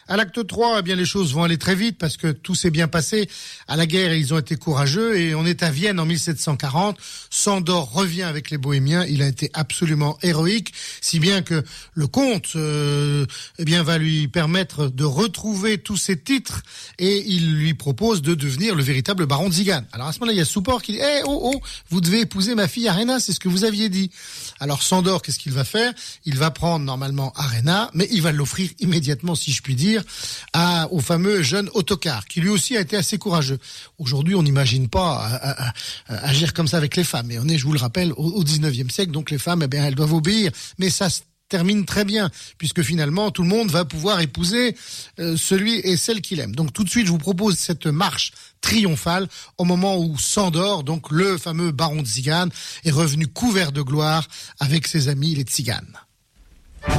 À l'acte 3, eh bien, les choses vont aller très vite parce que tout s'est bien passé. À la guerre, ils ont été courageux et on est à Vienne en 1740. Sándor revient avec les Bohémiens. Il a été absolument héroïque, si bien que le comte, eh bien, va lui permettre de retrouver tous ses titres et il lui propose de devenir le véritable baron de Zigane. Alors à ce moment-là, il y a Souport qui dit vous devez épouser ma fille Arena, c'est ce que vous aviez dit. Alors Sándor, qu'est-ce qu'il va faire? Il va prendre normalement Arena, mais il va l'offrir immédiatement, si je puis dire, au fameux jeune Ottokar, qui lui aussi a été assez courageux. Aujourd'hui, on n'imagine pas agir comme ça avec les femmes. Et on est, je vous le rappelle, au 19e siècle, donc les femmes, eh bien, elles doivent obéir. Mais ça se termine très bien, puisque finalement, tout le monde va pouvoir épouser celui et celle qu'il aime. Donc tout de suite, je vous propose cette marche triomphale au moment où Sándor, donc le fameux baron de Zigane, est revenu couvert de gloire avec ses amis les Tziganes.